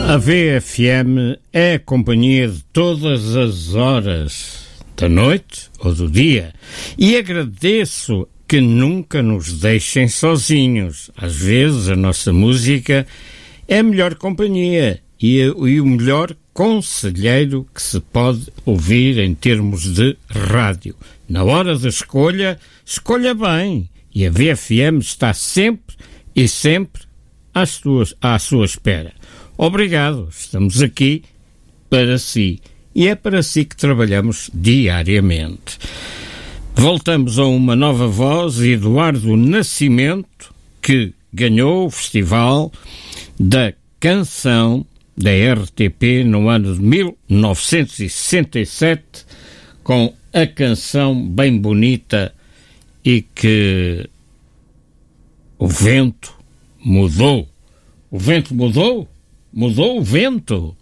A VFM é a companhia de todas as horas da noite ou do dia, e agradeço que nunca nos deixem sozinhos. Às vezes a nossa música é a melhor companhia e o melhor conselheiro que se pode ouvir em termos de rádio. Na hora da escolha, escolha bem, e a VFM está sempre e sempre à sua espera. Obrigado, estamos aqui para si, e é para si que trabalhamos diariamente. Voltamos a uma nova voz, Eduardo Nascimento, que ganhou o Festival da Canção da RTP no ano de 1967, com a canção bem bonita e que o vento mudou. O vento mudou? Mudou o vento?